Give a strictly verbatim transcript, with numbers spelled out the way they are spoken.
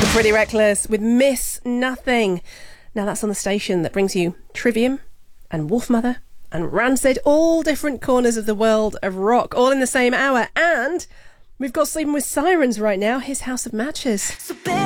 Pretty Reckless with Miss Nothing. Now that's on the station that brings you Trivium and Wolfmother and Rancid, all different corners of the world of rock, all in the same hour. And we've got Sleeping with Sirens right now, his House of Matches. So